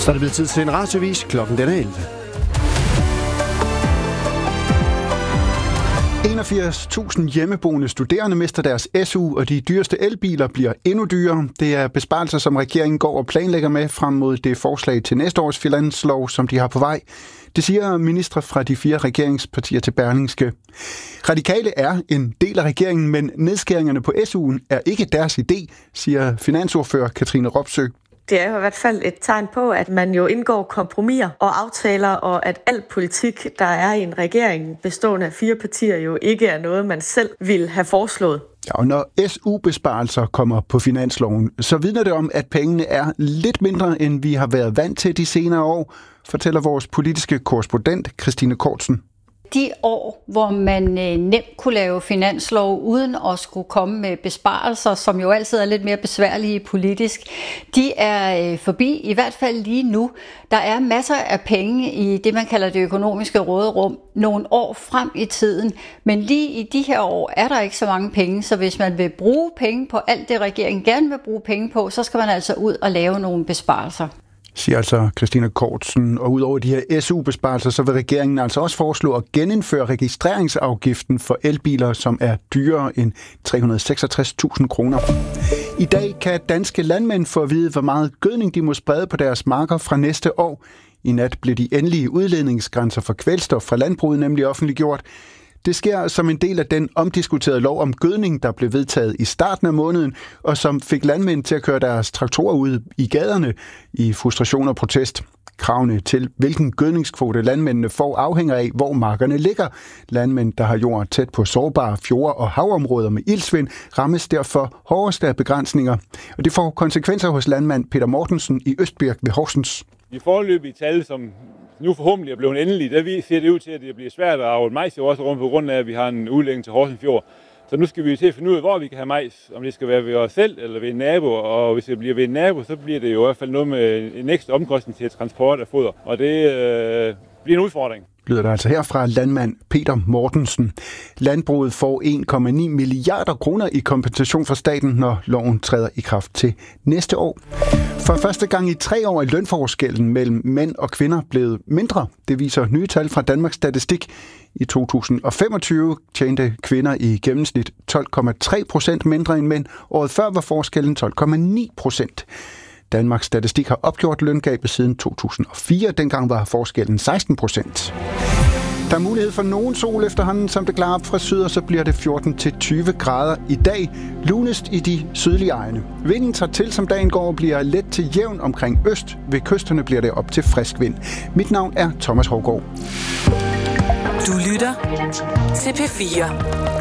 Så er det blevet tid til en radioavis. Klokken den er 11. 81.000 hjemmeboende studerende mister deres SU, og de dyreste elbiler bliver endnu dyrere. Det er besparelser, som regeringen går og planlægger med frem mod det forslag til næste års finanslov, som de har på vej. Det siger ministre fra de 4 regeringspartier til Berlingske. Radikale er en del af regeringen, men nedskæringerne på SU'en er ikke deres idé, siger finansordfører Katrine Robsøe. Det er jo i hvert fald et tegn på, at man jo indgår kompromiser og aftaler, og at al politik, der er i en regering bestående af 4 partier, jo ikke er noget, man selv ville have foreslået. Ja, og når SU-besparelser kommer på finansloven, så vidner det om, at pengene er lidt mindre, end vi har været vant til de senere år, fortæller vores politiske korrespondent Christine Kortsen. De år, hvor man nemt kunne lave finanslov uden at skulle komme med besparelser, som jo altid er lidt mere besværlige politisk, de er forbi, i hvert fald lige nu. Der er masser af penge i det, man kalder det økonomiske råderum, nogle år frem i tiden, men lige i de her år er der ikke så mange penge, så hvis man vil bruge penge på alt det, regeringen gerne vil bruge penge på, så skal man altså ud og lave nogle besparelser. Siger altså Christine Kortsen. Og udover de her SU-besparelser, så vil regeringen altså også foreslå at genindføre registreringsafgiften for elbiler, som er dyrere end 366.000 kroner. I dag kan danske landmænd få at vide, hvor meget gødning de må sprede på deres marker fra næste år. I nat blev de endelige udledningsgrænser for kvælstof fra landbruget nemlig offentliggjort. Det sker som en del af den omdiskuterede lov om gødning, der blev vedtaget i starten af måneden, og som fik landmænd til at køre deres traktorer ud i gaderne i frustration og protest. Kravene til, hvilken gødningskvote landmændene får, afhænger af, hvor markerne ligger. Landmænd, der har jord tæt på sårbare fjorde og havområder med iltsvind, rammes derfor hårdest af begrænsninger. Og det får konsekvenser hos landmand Peter Mortensen i Østbirk ved Horsens. De foreløbige tal, som nu forhåbentlig er blevet endelige, der ser det ud til, at det bliver svært at avle majs i vores rum på grund af, at vi har en udlægning til Horsens Fjord. Så nu skal vi til at finde ud af, hvor vi kan have majs, om det skal være ved os selv eller ved en nabo. Og hvis det bliver ved en nabo, så bliver det jo i hvert fald noget med en ekstra omkostning til transport af foder. Og det bliver en udfordring. Lyder der altså her fra landmand Peter Mortensen. Landbruget får 1,9 milliarder kroner i kompensation fra staten, når loven træder i kraft til næste år. For første gang i 3 år er lønforskellen mellem mænd og kvinder blevet mindre. Det viser nye tal fra Danmarks Statistik. I 2025 tjente kvinder i gennemsnit 12,3% mindre end mænd. Året før var forskellen 12,9%. Danmarks Statistik har opgjort løngabet siden 2004. Dengang var forskellen 16%. Der er mulighed for nogen sol efterhånden, som det klarer op fra syd, og så bliver det 14-20 grader i dag. Lunest i de sydlige egne. Vinden tager til, som dagen går, og bliver let til jævn omkring øst. Ved kysterne bliver det op til frisk vind. Mit navn er Thomas Hovgaard. Du lytter til P4.